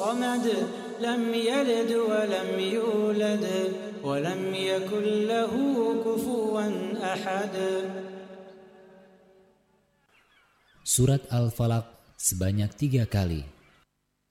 الصمد لم يلد ولم يولد ولم يكن له كفوا أحد. Surat Al-Falaq sebanyak 3 kali.